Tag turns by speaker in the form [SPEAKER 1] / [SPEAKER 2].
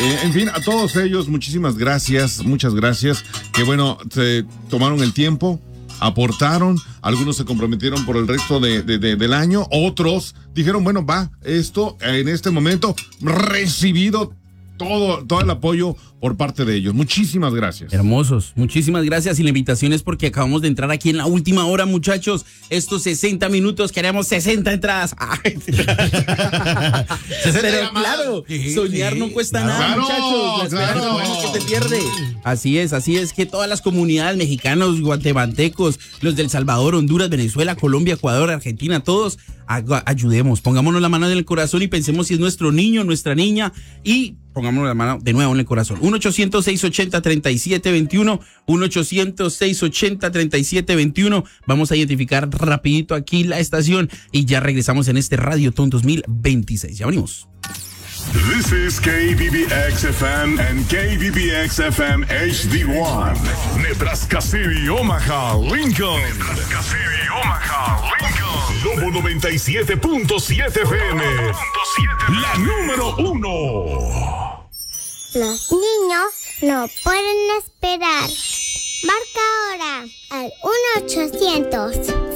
[SPEAKER 1] En fin, a todos ellos, muchísimas gracias, muchas gracias. Que bueno, se tomaron el tiempo, aportaron, algunos se comprometieron por el resto del año, otros dijeron, bueno, va, esto en este momento recibido todo el apoyo por parte de ellos. Muchísimas gracias.
[SPEAKER 2] Hermosos, muchísimas gracias. Y la invitación es porque acabamos de entrar aquí en la última hora, muchachos. Estos 60 minutos, queremos 60 entradas. Pero claro, soñar no cuesta nada, muchachos. La esperanza no se pierde. Así es que todas las comunidades mexicanos, guatemaltecos, los del Salvador, Honduras, Venezuela, Colombia, Ecuador, Argentina, todos ayudemos, pongámonos la mano en el corazón y pensemos si es nuestro niño, nuestra niña, y pongámonos la mano de nuevo en el corazón. 1-800-680-3721, 1-800-680-3721. Vamos a identificar rapidito aquí la estación y ya regresamos en este Radiotón 2026. Ya venimos.
[SPEAKER 3] This is KBBX-FM and KBBX-FM HD1. Nebraska City, Omaha, Lincoln. Nebraska City, Omaha, Lincoln. Lobo 97.7 FM. La número 1.
[SPEAKER 4] Los niños no pueden esperar. Marca ahora al 1-800